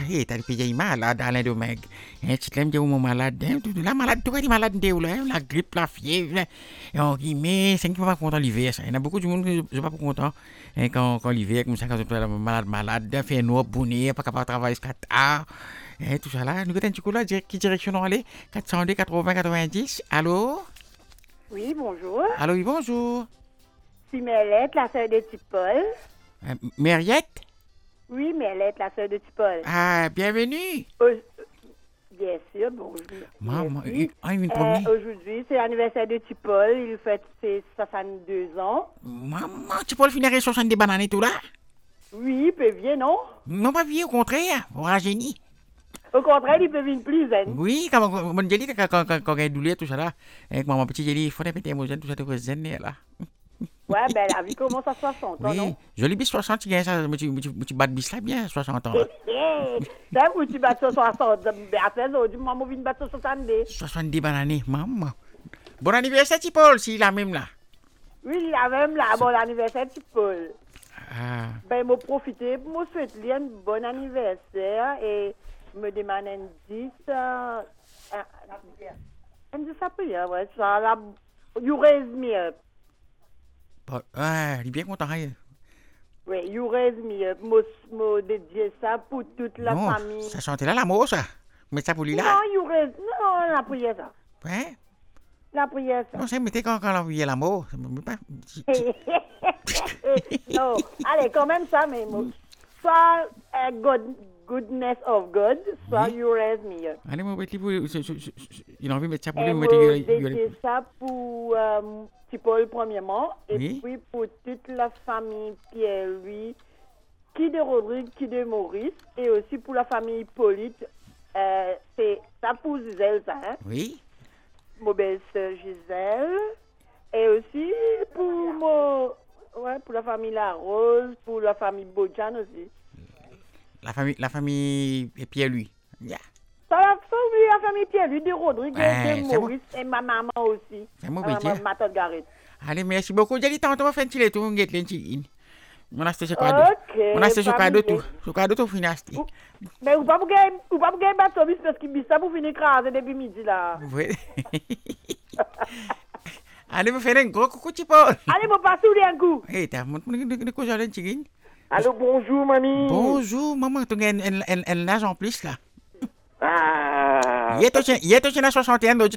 Hé, t'as payé malade, Alain Domègue. Tu t'aimes dire mon malade. La malade, tu vois, malade de là, la grippe, la fièvre. Et on dit, mais c'est qui va pas content l'hiver, ça. Il y a beaucoup de monde qui ne pas content. Quand l'hiver, comme ça, quand on est malade, fait noir, bonnet, pas capable de travailler jusqu'à tard. Et tout ça là. Nous avons un petit coup là, qui direction on aller? 402, 80, 90. Allô? Oui, bonjour. Allô, oui, bonjour. C'est Mélette, la sœur de Tipol. Mariette? Oui, Mélette, la sœur de Tipol. Ah, bienvenue. Bien sûr, bonjour. Maman, Aujourd'hui, c'est l'anniversaire de Tipol. Il fête ses 62 ans. Maman, tu peux le finir 60 bananes et tout là? Oui, il peut venir, non? Non, pas vieux, au contraire. On a génie. Au contraire, il peut venir plus jeune. Oui, quand mon jeli, quand il douleur, tout ça là. Avec maman, petit jeli, il faut répéter mon jeune, tout ça, tout ça, là. Ouais, ben la vie commence à 60 ans, oui. non? Joli bis 60, tu gagnes ça, tu bats bis là bien, 60 ans. Ça, où tu bats 60, ben après, aujourd'hui, maman vient battre 62. 70 bananes, maman. Bon anniversaire, Tipol, si la même là. Oui, il a même là, bon anniversaire, Tipol. Ah. Ben, je profiter pour me souhaiter un bon anniversaire et me demander un 10. Un 10 après, ouais, ça, là, you raise me up. Ah, il est bien content, hein. Oui, you raise me up. Moi, dédier ça pour toute la non, famille. Ça chantait là, l'amour, ça. Mais ça pour lui là. Non, you raise, non, la prière ça. Hein? La prière ça. Non, c'est mettez quand on envoyait l'amour. Non, allez, quand même ça, mais soit goodness of God, soit Oui. you raise me up. Allez, mon petit, il a envie de mettre ça pour lui. Et moi, dédier ça pour Tipol premièrement, et Oui. puis pour toute la famille Pierre-Louis, qui de Rodrigue, qui de Maurice, et aussi pour la famille Hippolyte. C'est ça pour Gisèle, ça, hein? Oui. Mon belle-sœur Gisèle. Et aussi pour pour la famille La Rose, pour la famille Bodjan aussi. La famille Pierre-Louis. Yeah. Ça oui, la famille Pierre-Louis, de Rodrigue, Ouais, de c'est Maurice, et ma maman aussi. C'est mon petit. Ma tante Gareth. Allez, merci beaucoup. J'ai dit, tantôt, on va faire un petit lait, on get l'enchi. On a acheté ce cadeau. Ok. On a acheté ce cadeau tout. Ce cadeau tout fini acheté. Mais vous ne pouvez pas gagner bateau parce qu'il dit ça pour finir écraser depuis midi là. Oui. Allez, vous faire un gros coucou, petit Paul. Allez, vous passez un coup. Hé, t'as mon de quoi j'allais chicken. Allô, bonjour, mamie. Bonjour, maman. Tu as un âge en plus là. Ah. Il est au 61, donc tu